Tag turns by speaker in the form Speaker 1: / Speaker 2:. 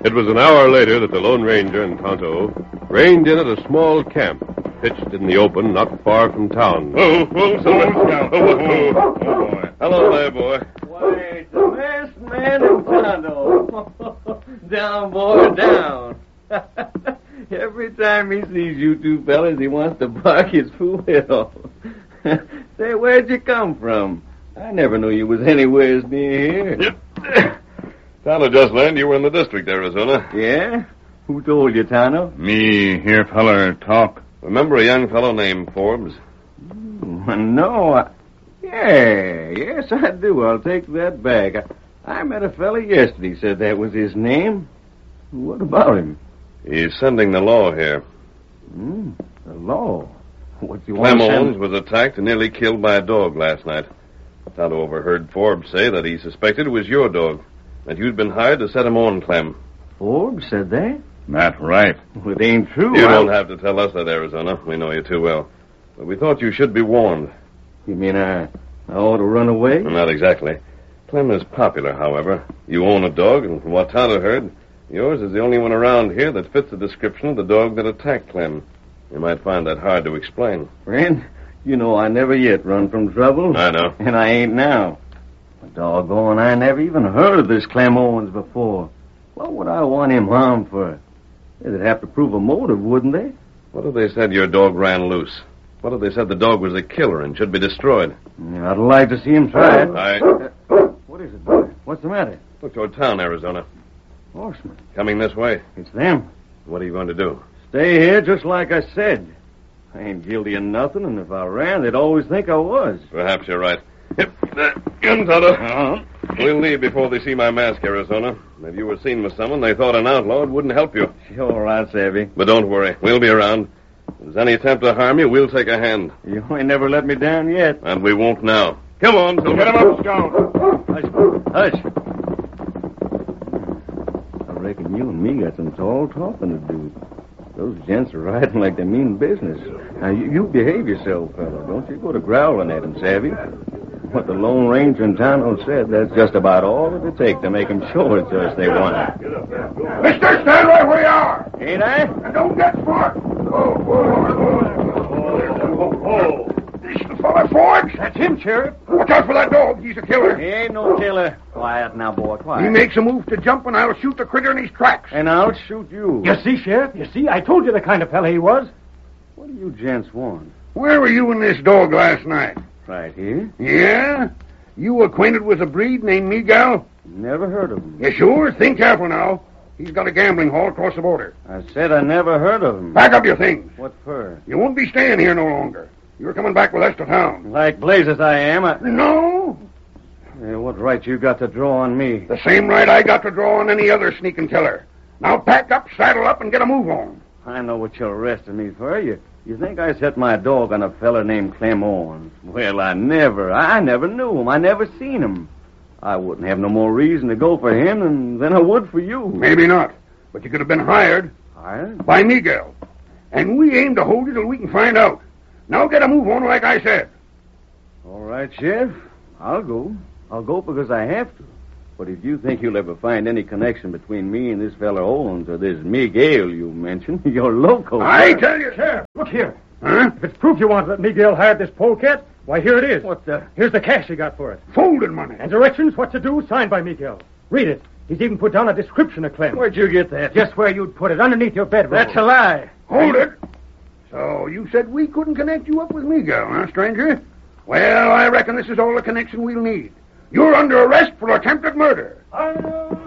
Speaker 1: It was an hour later that the Lone Ranger and Tonto reined in at a small camp, pitched in the open not far from town.
Speaker 2: Silver. Oh, boy. Hello there, boy.
Speaker 3: Why, it's the best man in Tonto. Down, boy, down. Every time he sees you two fellas, he wants to bark his fool head off. Say, where'd you come from? I never knew you was anywhere near here.
Speaker 2: Yep. Tonto just learned you were in the district, Arizona.
Speaker 3: Yeah? Who told you, Tonto?
Speaker 4: Me hear feller talk.
Speaker 2: Remember a young fellow named Forbes?
Speaker 3: No. Yes, I do. I'll take that back. I met a fella yesterday said that was his name. What about him?
Speaker 2: He's sending the law here.
Speaker 3: The law? What's he want
Speaker 2: Clem
Speaker 3: to send?
Speaker 2: Owens was attacked and nearly killed by a dog last night. Tonto overheard Forbes say that he suspected it was your dog, that you'd been hired to set him on, Clem.
Speaker 3: Forbes said that?
Speaker 4: That right.
Speaker 3: Well, it ain't true.
Speaker 2: You don't have to tell us that, Arizona. We know you too well. But we thought you should be warned.
Speaker 3: You mean I ought to run away?
Speaker 2: Not exactly. Clem is popular, however. You own a dog, and from what Tonto heard, yours is the only one around here that fits the description of the dog that attacked Clem. You might find that hard to explain.
Speaker 3: Friend, you know I never yet run from trouble.
Speaker 2: I know.
Speaker 3: And I ain't now. Doggone, I never even heard of this Clem Owens before. What would I want him harmed for? They'd have to prove a motive, wouldn't they?
Speaker 2: What if they said your dog ran loose? What if they said the dog was a killer and should be destroyed?
Speaker 3: Yeah, I'd like to see him try it. What is it, boy? What's the matter?
Speaker 2: Look toward town, Arizona.
Speaker 3: Horsemen.
Speaker 2: Coming this way.
Speaker 3: It's them.
Speaker 2: What are you going to do?
Speaker 3: Stay here just like I said. I ain't guilty of nothing, and if I ran, they'd always think I was.
Speaker 2: Perhaps you're right. Yep. Gun, Tonto. We'll leave before they see my mask, Arizona. If you were seen with someone they thought an outlaw, it wouldn't help you.
Speaker 3: Sure, right, Savvy.
Speaker 2: But don't worry. We'll be around. If there's any attempt to harm you, we'll take a hand.
Speaker 3: You ain't never let me down yet.
Speaker 2: And we won't now. Come on, Silver.
Speaker 4: Get him up, Scout.
Speaker 3: Hush. I reckon you and me got some tall talking to do. Those gents are riding like they mean business. Now, you behave yourself, fella. Don't you go to growling at them, Savvy. What the Lone Ranger in Tonto said, that's just about all it'll take to make them show it to us they want it.
Speaker 5: Mister, stand right where you are.
Speaker 3: Ain't I?
Speaker 5: And don't get smart. This is the fella Forbes.
Speaker 3: That's him, Sheriff.
Speaker 5: Watch out for that dog. He's a killer.
Speaker 3: He ain't no killer. Quiet now, boy, quiet.
Speaker 5: He makes a move to jump, and I'll shoot the critter in his tracks.
Speaker 3: And I'll shoot you.
Speaker 6: You see, Sheriff? You see? I told you the kind of fella he was.
Speaker 3: What do you gents want?
Speaker 5: Where were you and this dog last night?
Speaker 3: Right here.
Speaker 5: Yeah? You acquainted with a breed named Miguel?
Speaker 3: Never heard of him.
Speaker 5: You sure? Think careful now. He's got a gambling hall across the border.
Speaker 3: I said I never heard of him.
Speaker 5: Pack up your things.
Speaker 3: What for?
Speaker 5: You won't be staying here no longer. You're coming back with us to town.
Speaker 3: Like blazes I am.
Speaker 5: No.
Speaker 3: What right you got to draw on me?
Speaker 5: The same right I got to draw on any other sneaking killer. Now pack up, saddle up, and get a move on.
Speaker 3: I know what you're arresting me for. You think I set my dog on a fella named Clem Owens? Well, I never knew him. I never seen him. I wouldn't have no more reason to go for him than I would for you.
Speaker 5: Maybe not, but you could have been hired.
Speaker 3: Hired?
Speaker 5: By Miguel. And we aim to hold you till we can find out. Now get a move on like I said.
Speaker 3: All right, Sheriff. I'll go. I'll go because I have to. But if you think you'll ever find any connection between me and this fella Owens or this Miguel you mentioned, you're loco.
Speaker 5: I tell you,
Speaker 6: Sheriff, look here.
Speaker 5: Huh?
Speaker 6: If it's proof you want that Miguel hired this polecat, why, here it is.
Speaker 3: What the?
Speaker 6: Here's the cash he got for it.
Speaker 5: Folding money.
Speaker 6: And directions what to do, signed by Miguel. Read it. He's even put down a description of Clem.
Speaker 3: Where'd you get that?
Speaker 6: Just where you'd put it, underneath your bedroll.
Speaker 3: That's a lie.
Speaker 5: Hold it. So you said we couldn't connect you up with Miguel, huh, stranger? Well, I reckon this is all the connection we'll need. You're under arrest for attempted murder.